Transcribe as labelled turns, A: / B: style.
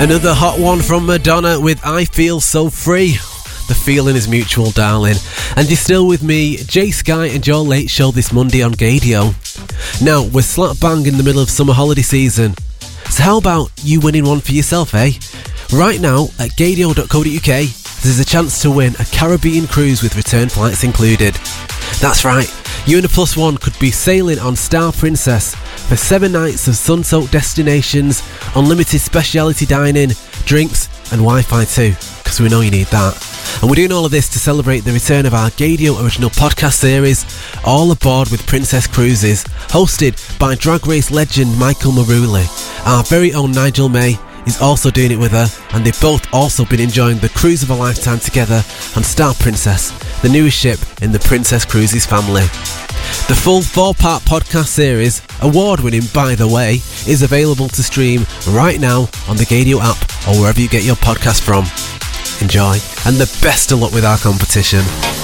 A: Another hot one from Madonna with I Feel So Free. The feeling is mutual, darling. And you're still with me, Jay Sky, and your late show this Monday on Gadio. Now, we're slap bang in the middle of summer holiday season. So how about you winning one for yourself, eh? Right now, at gadio.co.uk, there's a chance to win a Caribbean cruise with return flights included. That's right, you and a plus one could be sailing on Star Princess for 7 nights of sun-soaked destinations, unlimited speciality dining, drinks and Wi-Fi too, because we know you need that. And we're doing all of this to celebrate the return of our Gadio original podcast series, all aboard with Princess Cruises, hosted by Drag Race legend Michael Maruli. Our very own Nigel May is also doing it with her, and they've both also been enjoying the cruise of a lifetime together on Star Princess, the newest ship in the Princess Cruises family. The full 4-part podcast series, award-winning by the way, is available to stream right now on the Gadio app or wherever you get your podcast from. Enjoy, and the best of luck with our competition.